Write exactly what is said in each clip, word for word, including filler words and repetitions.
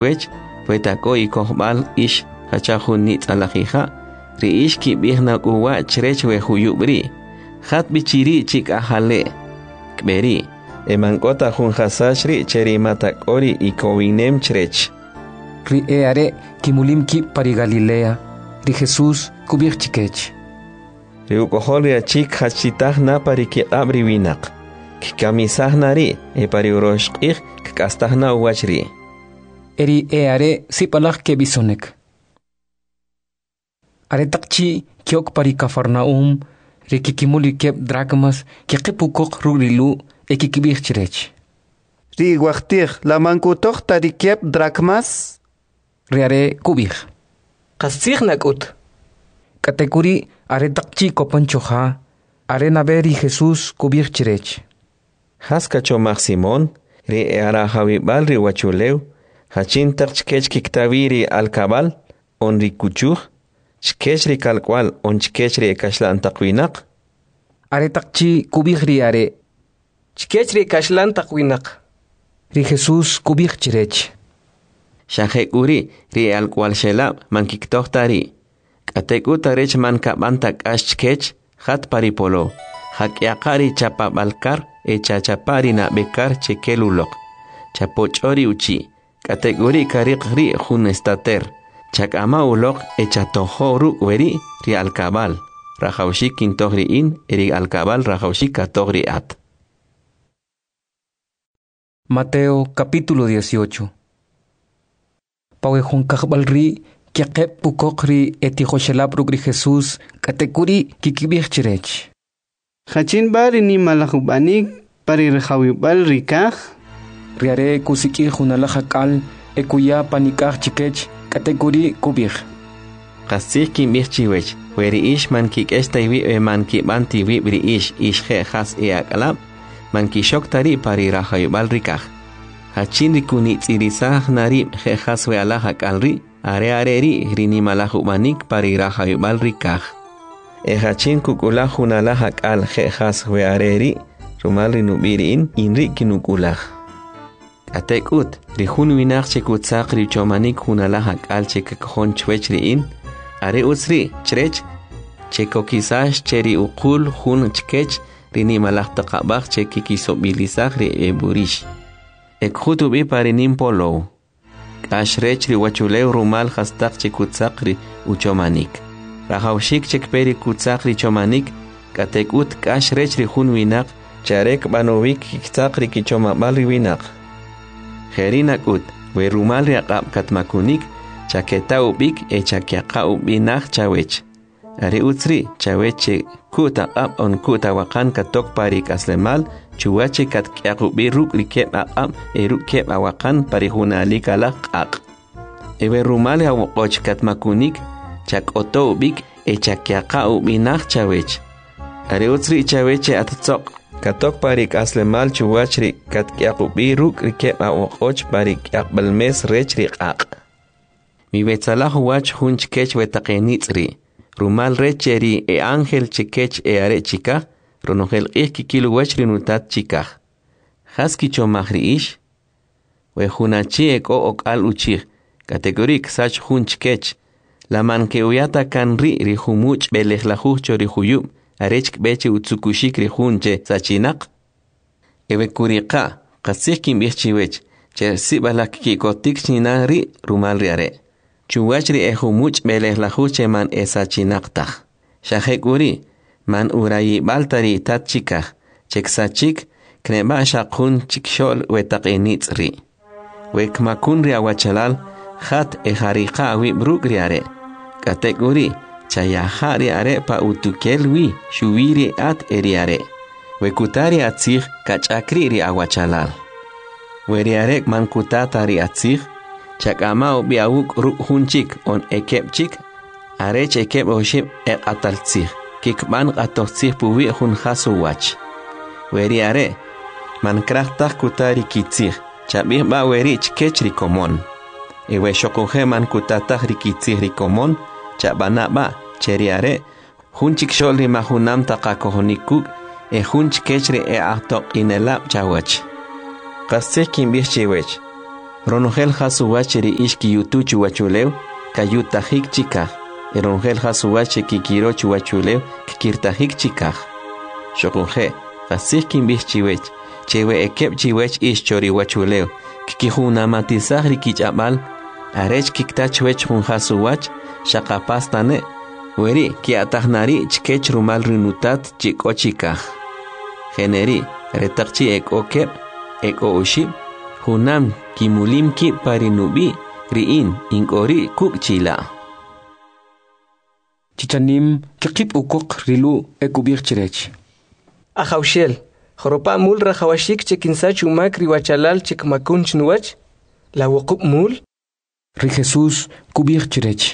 wech wetako ikohbal ish hachahun nit alahija ri ish ki bihna kuwa chrech we huyubri hat bichiri chik ahale kberi emankota hun hasashri cheri matakori ikowinem chrech ri eare kimulim ki pari Galilea ri Jesús kubir chikech ri ukoholia chik hachitah na pari ki abri winak kikamisahnari e pari uroshqih kastahna uwachri eri eare sipalak ke bisonek are takchi kiok pari Cafarnaum ri kikimuli kep drachmas kikipukok rulilu e kikibir chirech ri waqtih la mankutok tari kep drachmas ri are kubir qasig nakut katekuri are takchi kopanchoja are naberi Jesús kubir chirech haskacho Simón ri eara hawibal ri wachuleu hachin takchkech kiktaviri alkabal on ri kuchuh chkech ri kalkwal on chkech ri kashlan taqwinak are takchi kubir ri are chkech ri kashlan taqwinak ri Jesús kubir chirech shahekuri ri alkwal shela mankiktohtari katekutarech mankabantak ashchkech hat paripolo hakyaqari chapa balkar e chachapari na bekar chekelulok chapochori uchi kategori kariqri jun estater chakama ulok e chatohoru weri ri alkabal rajawshi kintohri in eri alkabal rajawshi katogri at. Mateo capítulo dieciocho. Pawe jun kahbalri kiaqep pukokri etihoshelap rugri Jesús kategori kikibir chirech Hachin bari ni malahubanik pari rehawibal rikah riare kusiki junalahakal ekuya panikah chikech kategori kubir qasik kimir chiwech weri ish man kikestaywi e man kibantiwi bri ish ish he has e akalab man kishoktari pari rahawibal rikah hachin rikuni tsirisah nari he has we alahakalri are areri rini malahubanik pari rahawibal rikah e hachin kukula junalahak al jejas we areri rumal rinubirin inri kinukulah atekut rihun winak chekutzaq ri chomanik junalahak al chekakjon chwechriin are usri chrech chekokisash cheri uqul jun chkech rini malahtaqabaq chekikisobilisaq ri eburish ekhutubi parinim polo ashrech ri wachuleu rumal hastaq chekutzaq ri uchomanik Rahawshik chekperi kutzakri chomanik katekut kashrech ri jun winak charek banovik kitzakri kichoma bali winak Jerinakut we rumal ri aqab katmakunik chaketa ubik e chakiaqa ubinak chawech ari utsri chaweche kuta aqab on kuta waqan katok pari kaslemal chuwache katkiaqu biruk rikeb aqab e rukeb awaqan pari junalik alaq ewe rumal ya woqoch katmakunik chak oto ubik e chakiaqa ubinaq chawech are utsri chaweche atzoq katok parik aslemal chuwachri katkiaqu biruk rikeb awoqoch parik aqbalmes rechri qaq mi betsalah wach hun chkech wetaqenitzri rumal recheri e ángel chkech e are chika ronogel qik kilu wachri nutat chika haski chomahri ish we hunachi eko okal uchig kategorik sach hun chkech la manke uyata kanri ri humuch belejlajuj chori huyub arech beche utsukushik ri hunche sachinaq ewe kuriqa qasik kim bichiwech che sibalak ki kotik chinari rumal riare chuwachri e humuch belejlajuj che man esachinaqta shahekuri man urayi baltari tatchika cheksachik kneba shaqun chikshol wetaqenitsri wekmakun ri awachalal khat e hariqa wi brugriare kategori chayahari are pa utukelwi shuwiri at eriare wekutari atzig kachakri ri awachalal weriare mankutatari atzig chakama biawuk ru hunchik on ekepchik are chekep oshib e ataltzig kikban atotzig puwi hun hasuwach weriare mankrachtak kutari kitzig chabih ba werich kechri komon ewe shokoje mankutatag rikitzig rikomon chabanaba cheriare hunchik sholri mahunam taqakohonikuk e hunch kechri e ahtoq inelab chawach qasik kim bichwech Ronogel hasuwache ri ishki yutuchu wachuleu, kayutahik chikaj. Ronogel hasuwache kikirochu wachuleu, kikirtahik chikaj. Shokunje, fasik kimbih chiwech, chewe ekep chiwech ish chori wachuleu, kikijunamatizaj ri kichamal, arech kiktachwech jun hasuwach, shakapastane, weri ki atahnari chkech rumal rinutat chiko chikaj. Generi, retakchi ek okep, ek o ushib, hunam kimulim ki parinubi, riin inkori kuk chila. Chichanim kikip ukok rilu ekubir chirech. Ajaushel, joropa mul rajawashik chekinsach umak riwachalal chekmakun chnuach, la wukup mul. Ri Jesús kubir chirech.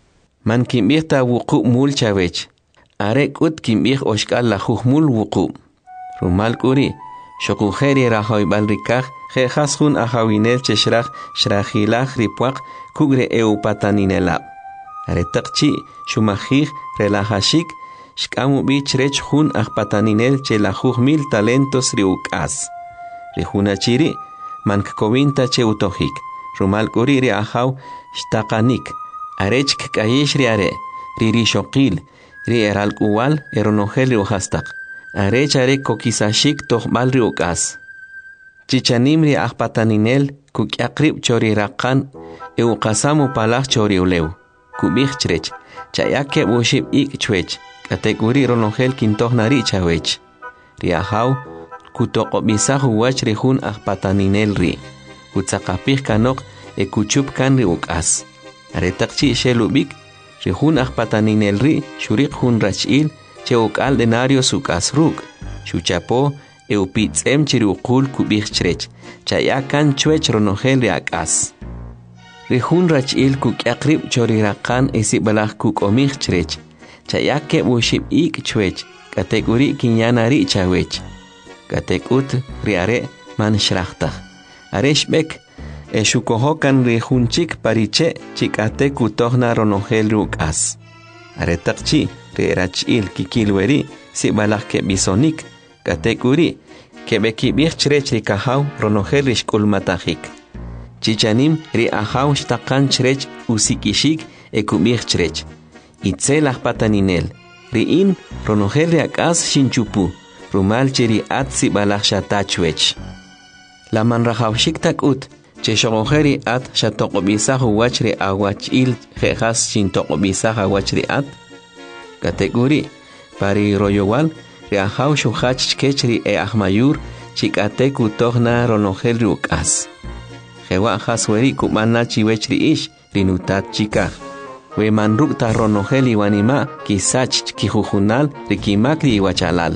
Man kimbih ta wukup mul chavech. Arek ut kimbih oshkal la mul wukup. Rumal kuri, shokujeri rahoy balrikaj, jejashun ajawinel cheshraj, shrajilaj ripuak, kugre eupataninelab. Aretakchi, shumajij, relajashik, shkamu bichrech jun ajpataninel chelajuj mil talentos riukas. Rijunachiri, mankkovinta che utojik. Rumal kuri ri ajaw, shtakanik. Arech kayish ri are, riri shokil, ri eralkuwal, eronogel riujastak. Arech are kokisashik tohmal riukas. Chichanim ri ajpataninel, kukyakrib chori rakan, eukasamu palaj chori uleu. Kubich chrech, chayake bushib ik chwech, kategori ronogel kintohnari chawech. Riahaw, kutokobisaj uwach rihun ajpataninel ri. Kutsakapih kanok, e kuchup kan ri ukas. Aretakchi shelubik, rihun ajpataninel ri, shurik hun rachil, che ukal denario sukas ruk. Shuchapo, eupitzem chiriukul kubich chrech, chayakan chwech ronogel ri akas. Rihun rachil kuk yakrib chori rakan isi balaj kuk omich chrech. Chayake bushib ik chwech. Kategori kinyanari chawech. Katekut riare man shrachtaj. Areshbek eshukohokan rihunchik pariche chikate kutohna ronogel rukas. Aretakchi rirachil kikilweri si balaj ke bisonik. Kategori kebeki bich chrech rikahaw ronogel rishkulmatajik. Chichanim ri ajaw shtakan chrech usikishik ekubich chrech. Itzel ajpataninel. Riin ronogel ri akas shinchupu. Rumal chiri atsi balaj shatachwech. La manrajawshik takut. Che shogojeri at shatokobisaj uwach ri awachil jejas shintokobisaj awach ri at. Kategori pari royowal ri ajaw shuhach chkech ri e ahmayur chikate kutohna ronogel ri ukas. Jewa hasweri kumana chiwech ri ish rinutat chikaj. We manruk ta ronogel iwanima kisach kijujunal rikimakri iwachalal.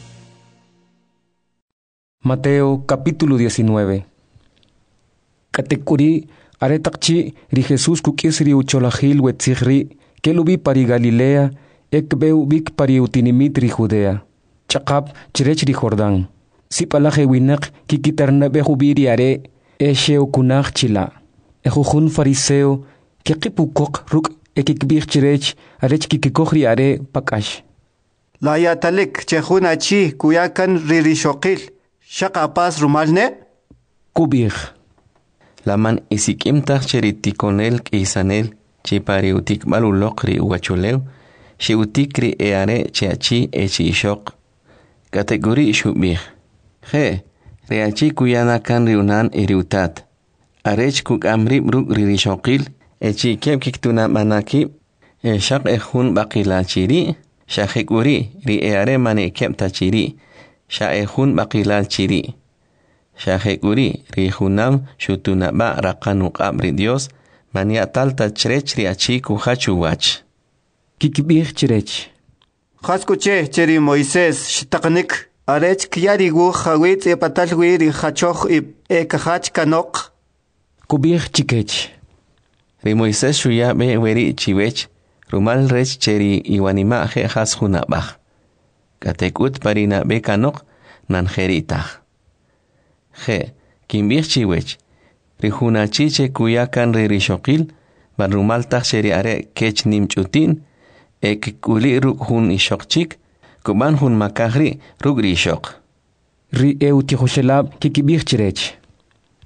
Mateo capítulo diecinueve. Katekuri aretakchi ri Jesús kukisri ucholajil wetzigri kelubi pari Galilea ekbeu bik pari utinimit ri Judea. Chakap chirech ri Jordán. Sipalaje winak kikitarnabe jubiri are Esheo kunach chila. Ejujun fariseo kekipukok ruk ekikbich chirech arech kikikohri are pakash. La yatalik chejunachi kuyakan ririshokil. Shakapas rumalne? Kubich. Laman isikimtaj cheritikonel kisanel chipari utik balulokri uachuleu. Shi utikri eare cheachi echi ishok. Kategori shubich. He. Reachi kuyana kan riunan eriutat. Arech kuk amrib ruk ririshokil. Echi kep kiktuna manakib. E shak ejun bakila chiri. Shakikuri ri eare mane kep tachiri. Sha ejun bakilal chiri. Shakikuri ri junam shutunaba rakanuk abri Dios. Mania talta chrech riachi kuhachu wach. Kikibich chirech. Haskuche cheri Moisés shtaknik. Arech kiyarigu hawit e patalwi ri hachoch e kahach kanok. Kubich chikech. Ri Moisés shuya be weri chiwech. Rumal rech cheri iwanima je has junabach. Katekut parina be kanok nanjeritach. Je, kimbich chiwech. Ri junachiche kuyakan ri rishokil. Ban rumal tach cheri are kech nimchutin. Ek kuli ruk hun ishokchik. Kuban hun makahri rugri shok. Ri eutihoshelab kikibich chirech.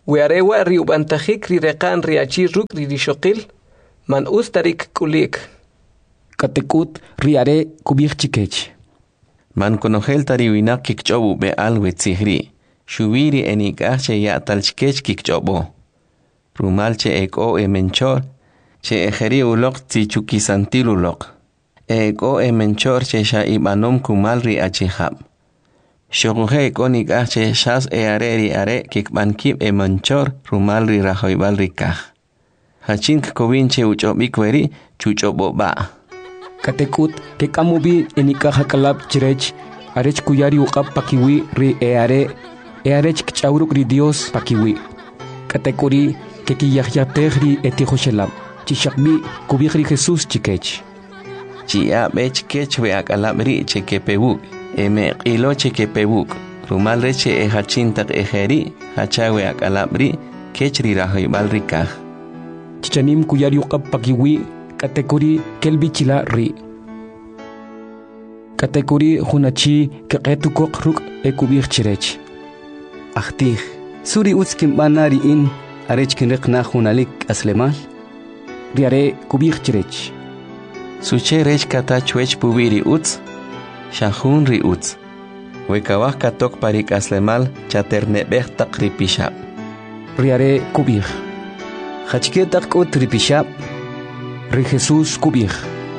Wearewa riubantajik rirekan riachi ruk ririshokil. Man ustarik kulik. Katekut riare kubich chikech. Man konogel tariwinak kikchobu be alwe tzihri. Shubiri enikache ya talchkech kikchobo. Rumalche eko e menchor. Che ejeri ulok tzichukisantil ulok. Eko e menchor che sha ibanom kumalri achihab. Shoguhe eko nikache shas e are ri are kikbankib e menchor rumalri rahoibalri kaj. Hachink kovinche uchobikweri chuchobo ba. Katekut ke kamubi enikaja kalab chirech arech kuyari uqab pakiwi ri eare earech kchauruk ri Dios pakiwi. Katekuri ke kiyahyatehri etihoshelab chishakbi kubihri Jesús chikech. Chia bech kech we akalabri chekepebuk eme qilo chekepebuk rumal reche e hachintak ejeri hachawe akalabri kechri rahoibalri kaj. Chichanim kuyari uqab pakiwi katekuri kelbichila ri. Katekuri hunachi keqetukok ruk ekubich chirech. Ahtih, suri utskim banari in arech kinrekna hunalik aslemal. Riare kubich chirech. Suche rech kata chwech pubiri uts, shahun ri uts. Wekawah katok parik aslemal chaternebeh tak ripishab. Riare kubich. Hachketak ut ripishab. Ri Jesús kubich.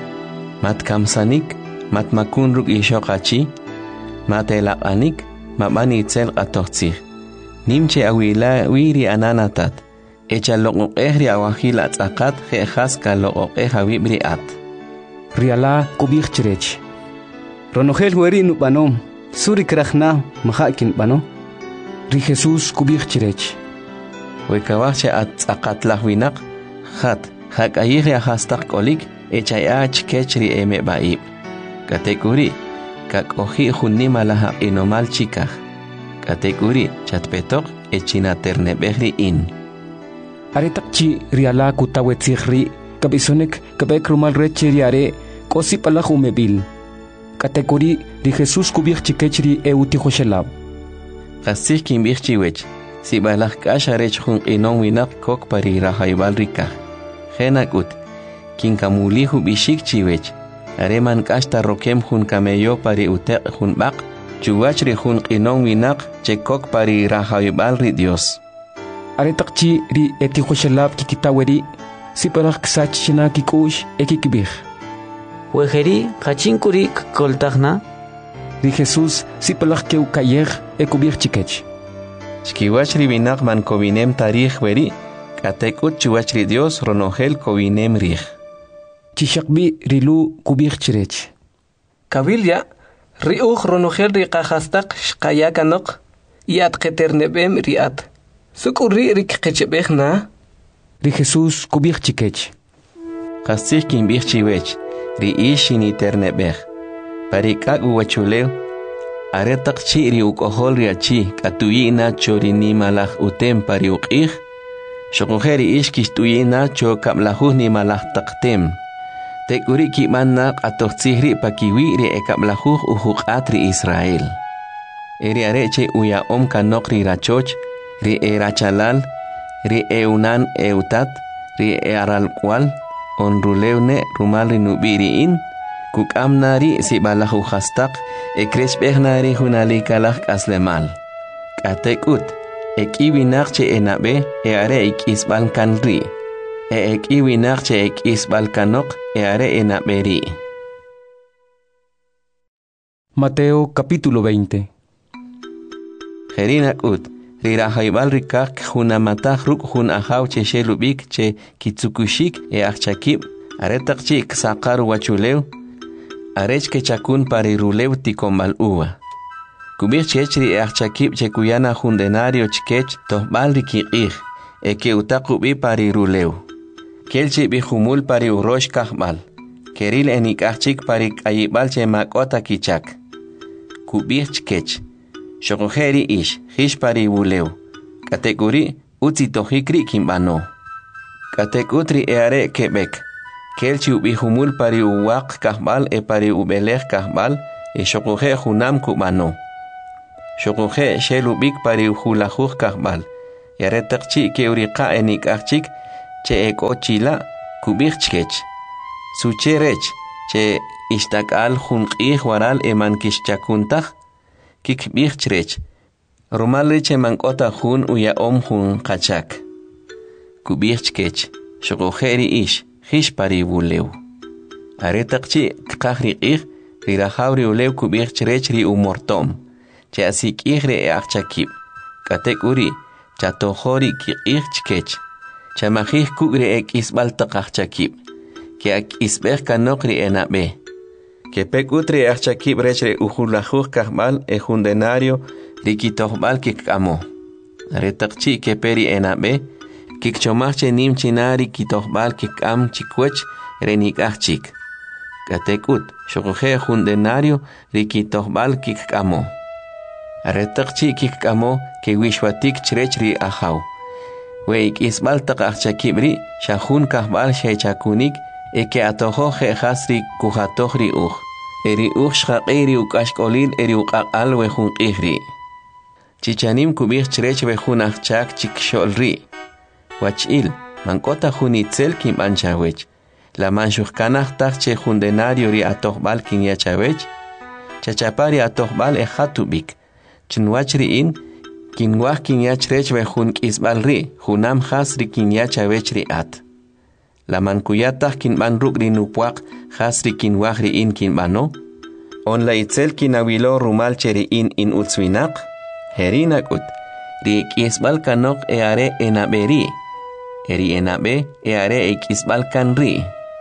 Mat kamsanik, mat makun ruk ishokachi, mat elaqanik, mabani itzel qatochtzih. Nimche awila wiri ananatat. Echa loqoq ehri awahil atzaqat jejas ka loqoq ehawibri at. Riala kubich chirech. Ronogel hueri nubanom, suri krachna mahakin bano. Ri Jesús kubich chirech. Wekawahche atzaqat lahwinak, khat. Hak ayihri ahastak kolik, echayach kechri eme baib. Katekuri, kak oji junima laha inomal chikaj. Katekuri, chatpetok, echina ternebehri in. Aretakchi riala kutawetzihri, kabisonek kabek rumal reche riare, kosi palahu mebil. Katekuri, ri Jesús kubich chikechri eutihoshelab. Kasih kimbich chiwech, si balak kasharech jun inon winak kok pari rahaibal rikaj. Genakut, kinkamulihu bishik chiwech, areman kasta rokem hun kameyo pari utek hun bak, chuwachri hun qinon winak chekok pari rahaibal ri Dios. Aretakchi ri etihoshelab kikitaweri, si parak ksach china kikush ekikibich. Wejeri hachinkuri koltagna. Ri Jesús si palak keu kayer ekubich chikech. Chkiwachri winak man kovinem tarij weri, Katekut chuachri Dios ronogel kovinem rij. Chishakbi rilu kubich chirech. Kabilya, riuj ronogel riqajastak shqayakanok, yat keternebem riat. Sukuri rikqechebej na. Ri Jesús kubich chikech. Kasih kimbich chiwech, ri ishini ternebej. Parikak uwachulew, aretak chi ri ukohol riachi, katuyina chorini malaj utem pari uqij. Shokujeri ishkish tuyina cho kablahuh ni malah taktem. Tekuri kimanak atochtzihri pakiwiri e kablahuh uhuqat ri Israel. Eri areche uya om kanok ri rachoch, ri e rachalal, ri e unan eutat, ri e aralkwal, on ruleune rumal ri nubiri in, kuk amnari si balahu hastak, e kreshbehnari hunalikalak aslemal. Katekut. Ek iwinakche enabe e are ek isbalkan ri. E ek iwinakche ek isbalkanok e are enaberi. Mateo capítulo veinte. Jerinak ut, rirahaibal rikak junamatah ruk jun ahaw che shelubik che kitsukushik e achakib, aretak chik sakar wachulew, arech ke chakun parirulew tikombal uwa. Kubich chechri e achakib che kuyana jundenario chkech tohbal rikiqij, e ke utakubi parirulew. Kelchi bijumul pari urosh kahbal, keril enik achik pari ayibal che makota kichak. Kubich chkech, shokojeri ish, hish pari bulew. Kategori utzi tohikri kimbano. Kategutri e are kebek, kelchi ubijumul pari uwak kahbal e pari ubelej kahbal, e shokoje junam kubano. Shokoje shelubik pari uhulajuj kahbal, yaretaqchi ke uriqa enikachik che ekochila kubichkech sucherech che istakal junqih waral eman kishchakuntaj kikbichrech romalre che mankota jun uya om jun qachak kubichkech shogojeri ish hishpari buleu aretaqchi kqahri qih rirajawri ulew kubichirech ri umortom che asikihre e achakib katek uri chatojori kiqih chkech chamajih kugre ek isbal taqachakib ke ak isbeh kanokri enabe que pek utri achakib rechre ujulajuj kahbal e jundenario rikitohbal kikamo aretaqchi ke peri enabe kikchomachche nim chinari kitohbal kikam chikwech renikachik katekut shogoje jundenario rikitohbal kikamo aretaqchi kikamo ke wishwatik chrechri ahaw weik isbal taqachakibri shahun kahbal shechakunik eke atojo jehasri kujatojri uj eri uj shaqiri ukashkolin eri uqaqal wejun qihri chichanim kubij chrech wejun achak chikxolri wachil mankota junitzel kim anchawech la manshujkanaj taqche jundenario ri atojbal kin yachawech chachapari atojbal e hatubik chinwachri in kinwaj kin yachrech wejun kisbalri junam hasri kin yachawech ri at la mankuyataq kinb'an ruk' rinupuaq has rikinwaj ri'in kinb'ano on la itzel kinawilo rumal che ri'in in utzwinaq jeri nak'ut rik'isb'al kanoq e are enabe ri eri enabe e are ik'isb'al kan ri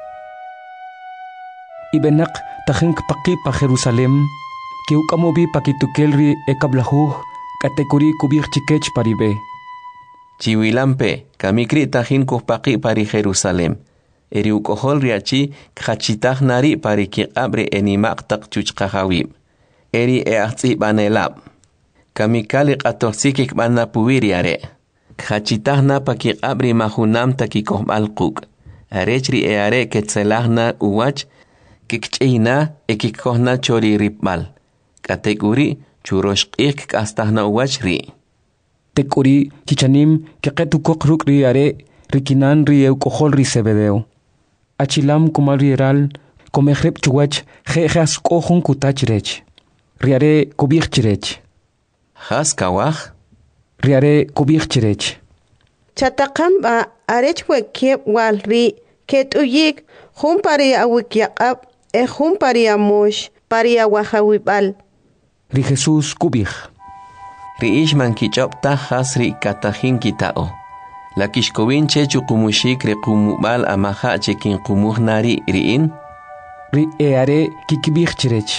ibenaq tajin kpaqi pa Jerusalem que ukamobi pakitukel ri ekablajuj katekuri kubij chikech paribe chiwilampe kamikri tajin kuspaqi pari Jerusalem eri ukohol riachi khachitaj nari pari kiqabre enimaq taq chuchqajawib eri e ahtsi banelab kamikali qatoxikik bana puwiri are khachitaj na pakiqabri mahunam takikohbal quk arechri e are ketzelajna uwach kikch'ina ekikohna chori ripbal kategori churoshqik kastajna uwach ri tekuri chichanim keqetu koqruk ri are rikinan ri eukohol ri sebedeo achilam kumal rieral komehrep chuwach jejas kohun kutachrech riare kubichirech has kawaj riare kubichirech chataqamba arech wekieb walri ketuyik humpari awikyaqab e humpari amosh pari awahawibal ri Jesus kubij riish mankichopta hasri katajin kitao la kishkowin che chukumushik re kumubal amaha chekin kumuj nari riin ri eare kikibij chirech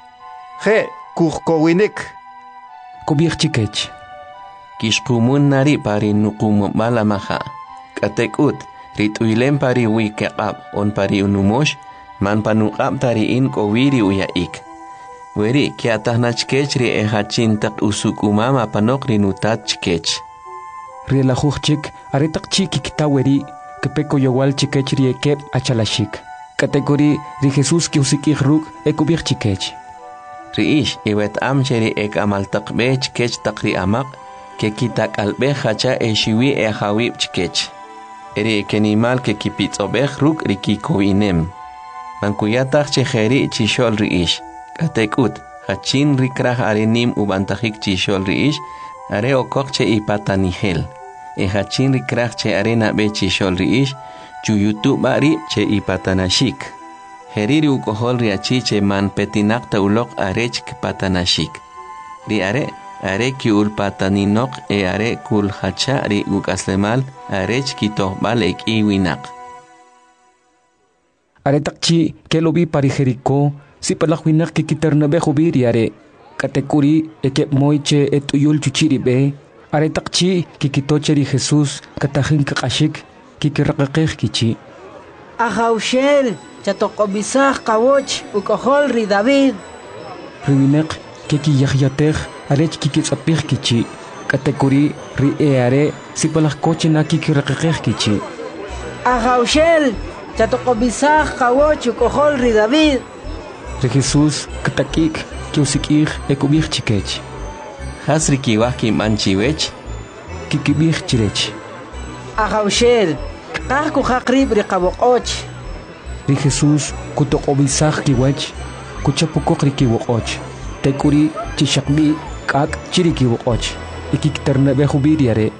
je kujkowinik kubij chikech kishkumun nari pari nukumubal amaha katekut rituylen pari wikeqab on pari unumosh man panuqab tariin kowiri uyaik weri kiatajnachkech ri ehachintaq usukumama panok rinutat chkech rielajuchik aretaqchi kikitaweri kepeko yowal chikech ri ekep achalashik kategori ri Jesus kiusikij ruk ekubij chikech riish iwet amche ri ek amaltaqbe chkech taqri amaq ke kitakalbe hacha eshiwi e hawib chkech eri ekenimal ke kipitsobej ruk rikikowinem mankuyataj chejeri chishol riish katekut hachin rikraj arenim ubantajik chishol riish are okokche ipatanihel e hachin rikraj che arena be chishol riish chuyutu bari che ipatanashik heriri ukohol riachi che man petinaqta ulok arech patanashik ri are are ki ulpataninok e are kul hacha ri ukaslemal arech kitohbal ek iwinaq aretaqchi kelobi pari Jericó si palajwinak kikitarnabe jubiri are katekuri ekep moiche etuyul chuchiribe aretaqchi kikitocheri Jesus katajin kaqashik kikiraqaqej kichi Ajaushel chatoqobisaj qawoch ukohol ri David riwineq kekiyajyatej arech kikitsapij kichi katekuri ri eare si palajkochina kikiraqaqej kichi Ajaushel chatoqobisaj qawoch ukohol ri David ri Jesus katakik kiusikij ekubij chikech hasri kiwaj kimanchiwech kikibij chirech. Ajaushel, kahku hakrib rikabokoch. Ri Jesús kutokobisaj kiwach, kuchapukok rikiwokoch. Tekuri chishakbi kak chirikiwokoch. Ikikternebejubiliare.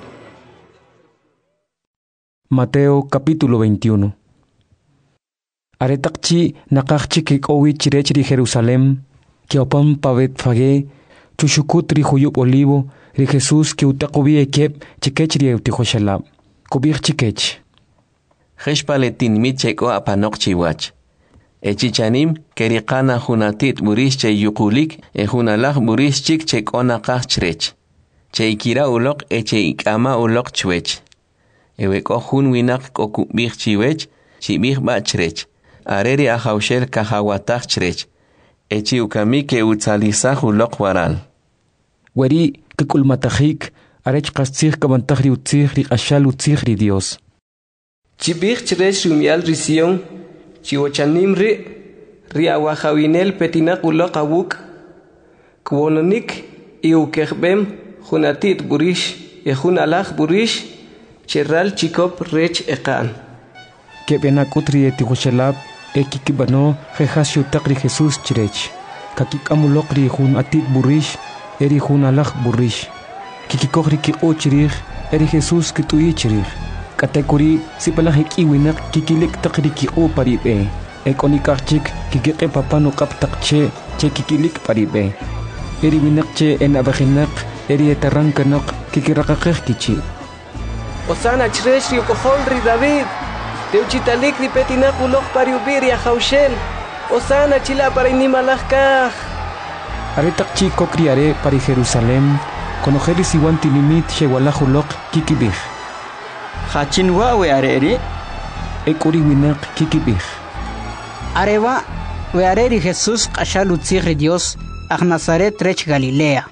Mateo capítulo veintiuno. Aretakchi nakakchi kikowi chirech ri Jerusalem, kiopam pavet fage, chushukut ri huyup olivo, ri Jesús ki utakobi ekep chikech ri eutijoshalab. Kubir chikech. Jeshpaletin mitcheko apanok chiwach. Echichanim kerikana hunatit burish che yukulik e hunalaj burish chik chekona kach chrech. Che ikira ulok e che ikama ulok chwech. Eweko hun winak kokubir chiwech, chibir ba chrech. Areri ajaushel kahawatach chrech. Echi ukami ke utzalizaj ulok waral. Weri kikulmatajik, arech kastzich kabantach ri utzich ri ashal utzich ri Dios. Chibir chrech rumial risión, chiwochanim ri, ri awajawinel petinak ulok awuk, kwononik iukejbem, hunatit burish, e hunalaj burish, cherral chikop rech ekan. Kebenakut ri etijoshalab, ekikibano jejasio takri Jesús chirech. Kakikamulok ri hun atit burish, eri hunalaj burish. Kikikok ri ki o chirich, eri Jesús kitui chirich. Katekuri sipalahik iwinak kikilik takri ki o paribe. Ekonikachik kikike papano kap takche che kikilik paribe. Eri winak che en abajinak, eri etarankanak kikirakakek kichi. Osana chresh ri ukohol ri David. Teuchitalik ri petinak ulok pariubir ya jaushel. Osana chila para inimalajkaj. Aretakchi kokriare pari Jerusalem. Konojeris iwan tinimit shewalajulok kikibij. Hachinwa we areri. Ekuri winak kikibij. Areva, we areri Jesús kashal utziri Dios, ach Nazaret rech Galilea.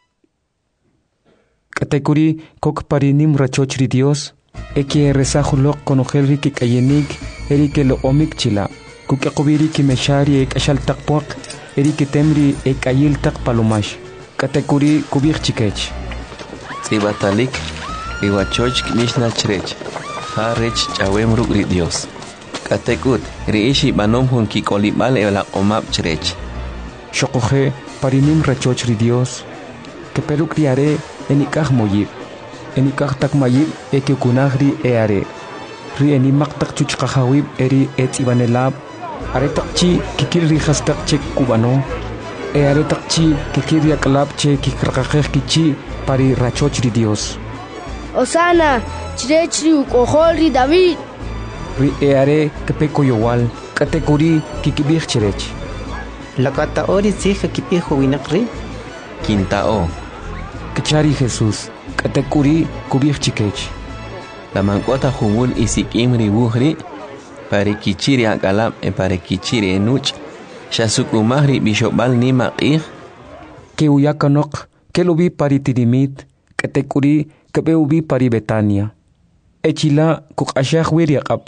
Katekuri kok parinim rachochri Dios, eki rezajulok konojelri kikayenik, eri ke lo omik chila. Kukakubiri ki meshari ek ashal takpuak, eri ke temri ek ayil tak palomash. Katekuri kubir chikech. Zibatalik, iwachoch mishna chrech. Ha rech chawem rugri Dios. Katekut, riishi banom hun kikolibal ela omap chrech. Shokoje parinim rachochri Dios, que perukriare enikaj moyib. Enikaj tak mayib eke kunagri eare. Ri enimak tak chuchkajawib eri et ibanelab. Aretakchi kikil rihastak chek kubano. E aretakchi kikil yakalab che kikrakajej kichi pari rachochri Dios. Osana, chirechri ukohol ri David. Ri eare kepeko yowal, katekuri kikibij chirech. Lakata ori zika kipijo winakri. Quintao. Kachari Jesús, katekuri kubij chikech. La mancuota jubul isikim ribuhri, pare kichiri akalab e pare kichiri enuch, shasukumahri bishobal ni maqih. Que uyakanok, que lo vi pari tirimit, katekuri que ubi pari Betania. Echila kukashah wiriakap.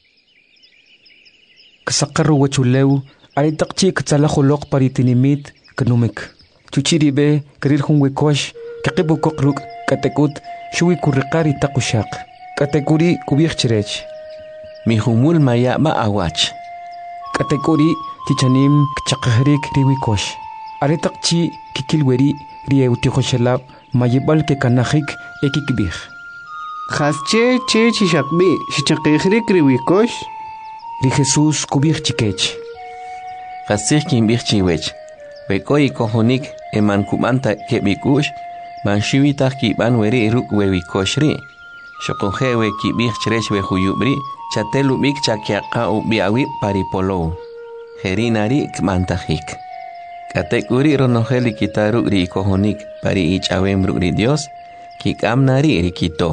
Kasakaru wachuleu, aritakchi katsalahulok pari tinimit, kanumik. Chuchiribe, karir hunwekosh, kakibukokruk, katekut, shui kurikari takushak. Katekuri kubich chirech. Mi humul maya ba awach. Katekuri tichanim kchakahrik riwikosh. Aritakchi kikilweri rieutikoshalab mayibal ke kanahik ekikibich. Khasche che chishakbi shichakihrik riwikosh. Ri Jesús kubich chikech. Khasich kimbich chiwech. Wekoi kohonik eman kubanta kebikush. Man shiwitah kiban weri ruk wewikoshri. Shokohewe kibich chrech we huyubri. Chatelu bik chakiaka ubiawi paripolo. Herinari kmantahik. Katekuri ronojeli kitaru ri kohonik pari ich awembru ri Dios. Kikamnari rikito.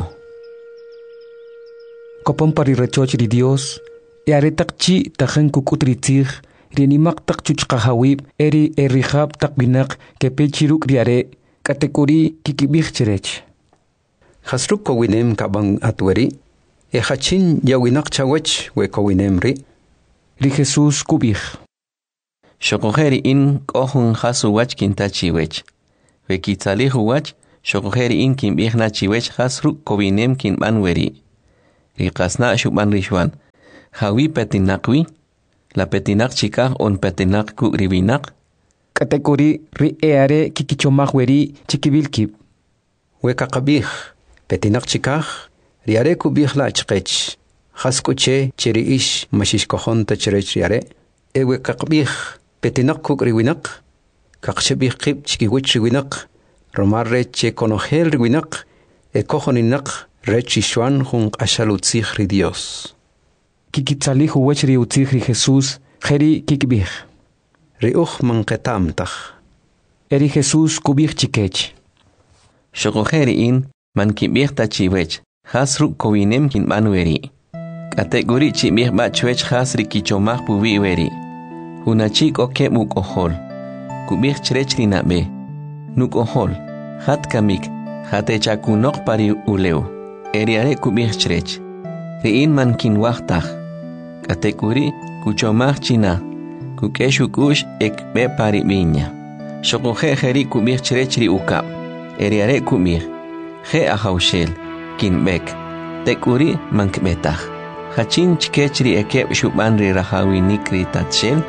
Kopon pari rachoch ri Dios. E aretakchi tajen kukutritzig. Rinimak tak chuchkahawib eri erihab tak binak kepechiruk riare. Katekuri kikibich chirech. Hasruk kowinem kabang atweri. E hachin yawinak chawech we kowinem ri. Ri Jesús kubich. Shokojeri in kohun hasu wach kintachi wech. We kitzalihu wach Shokojeri in kin bihna chiwech has ruk kobinem kin ban weri. Rikasna shuban rishwan. Hawi petinakwi. La petinak chikah on petinak ku ribinak. Katekuri ri eare kikichomah weri chikibilkib. Weka kabih. Petinak chikah. Riare ku bihla chkech. Haskuche cheri ish mashish kohon ta cherech riare. Ewe kakbih. Petinak ku ribinak. Kakshebih kib chikiwich ribinak. Romar reche conogel ribinak. E kohoninak. Rechishuan jun ashalutzich ri Dios. Kikitzalih uwech ri utzich ri Jesús, jeri kikbih. Ri uch manketamtach. Eri Jesús kubih chikech. Shokojeri in man kibih ta chiwech. Has ruk kobinem kin ban weri. Kategori chibih ba chwech has ri kichomah pubi weri. Hunachik oke muk ohol. Kubih chrech ri nabe. Nuk ohol. Hat kamik. Hate chakunok pari uleu. Eriare kubih chrech. Riin man kin wachtach. Kategori kuchomah china. Kukeshukush ek be pari binya. Shokoje jeri kubih chrech ri ukap. Eriare kubih. Je ahaushel. Kin bek. Tekuri man kbetach. Hachin chkechri ekep shuban ri rahawi nikri tatshel.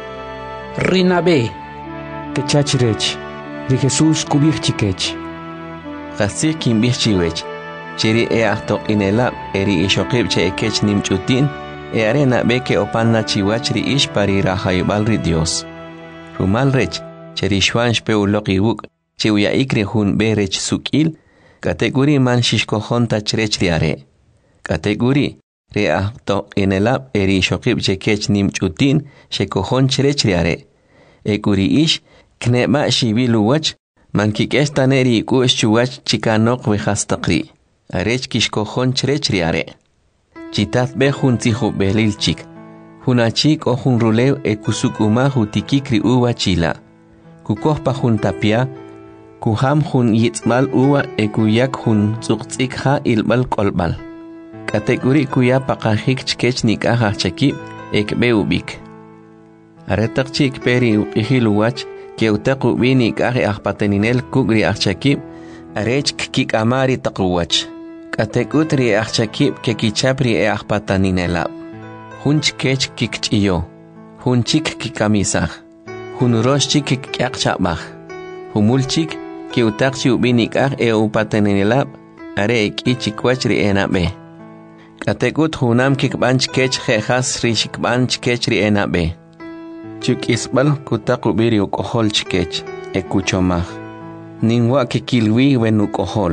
Rinabe. Kechachrech. Ri Jesús kubih chikech. Kasir kin bih chiwech. Chiri e ahto inela eri ishokib che ekech nimchutin. E arena beke opanna chiwachri ish pari rahayubal ri Dios. Rumal rech. Cheri shwan shpeu loki wuk. Chiuya ikri hun be rech sukil. Kategori man shishkohon tachrech riare. Kategori re ahto inela eri ishokib che kech nimchutin. Shekohon chrech riare. Ekuri ish kneba shibilu wach. Man kikesta neri kush chuwach chikanok vejastaqri. Arech kishkohon chrech riare. Chitat be hun tihu belil chik. Hunachik o hun rulew e kusukuma hutikikri uwa chila. Kukohpa hun tapia. Kuham hun yitzmal uwa e kuyak hun tzuqtzik ha ilbal kolbal. Kategori kuya pakahik chkech nikah chakib ek beubik. Aretak chik peri uqihilu wach. Que utaku bini kaje ahpateninel kugri achakib, arech kik amari takuwach. Katekutri achakib ke kichapri e ahpataninelab. Hunch kech kikchiyo. Hunchik kikamisach. Hunuroshchik kikakchabach. Humulchik ke utakchi ubini kaj e upateninelab, are ichikwachri enabe. Katekut hunam kikbanch kech jejas rishikbanch kechri enabe. Chuk isbal kutaku biri ukohol chikech, ekuchomah. Ningwa kikilwi wen ukohol.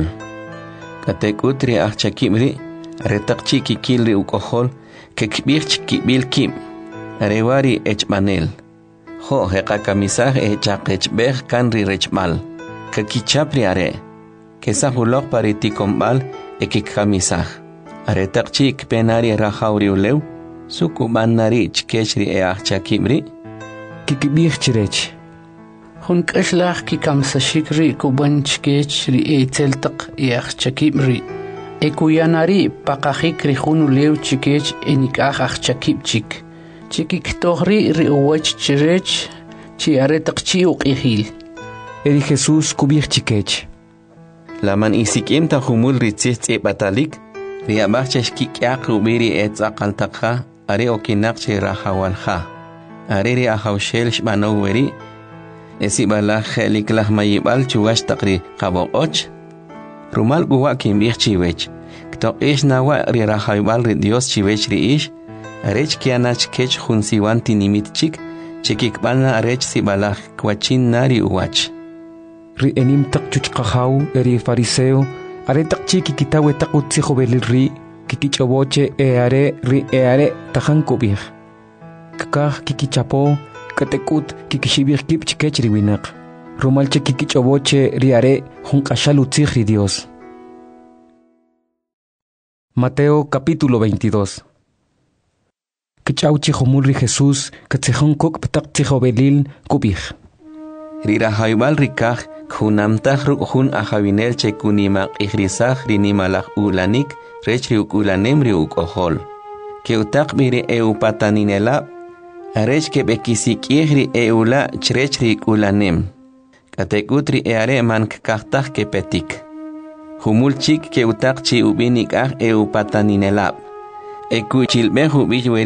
Katekutri achakimri, retakchi kikilri ukohol, kekbich kibil kim. Arewari echmanel. Ho hekakamisah echakechbeh kanri rechmal. Kakichapri are. Kesahulok paritikombal ekikamisah. Aretakchi kpenari rahauri ulew. Sukubanari chikechri e achakimri. Kikibih chirech. Hun kashlach kikamsashikri kubanchkech ri e teltak e achakimri. E kuyanari pakahikri hunu lew chikech enikach achakipchik. Chikiktohri ri uwach chirech chi aretak chi uqihil. Eri Jesús kubih chikech. Laman isikim ta humul ritzit e batalik. Ri abachech kikyak ubiri e tzaqaltakha. Are okinakchi rahawalha. Areri ahaushel shbano weri. Esi bala helik lah mayibal chuwash takri kabokoch. Rumal guwa kimbih chiwech. Kto ish nawa ri rahawibal ri Dios chiwech ri ish. Arech kianach kech hunsiwan tinimit chik. Chikikbalna arech si bala kwachin nari uwach. Ri enim tak chuchkahaw eri fariseo. Are tak chiki kitawe takut si belir ri. Kikichaboche e are ri e are tahan kubih. Kakah kikichapo, katekut kikishibir kip chikechri winak. Romalche kikichaboche riare junkashalutzich ri Dios. Mateo capítulo veintidós. Kichauchi homulri Jesús, katzehon kok ptak tijobelil kubih. Rira haibal rikah, kunamtah ruk hun ahabinel chekunimak ihrisah rinimalak ulanik, rechri ukulanemri ukohol. Keutak mire eupataninelab. Arech ke bekisikihri eula chrechri ulanem. Katekutri eare man kaktah ke petik. Humulchik ke utak chi ubinik ah e upataninelab. Ekuchilbe hubi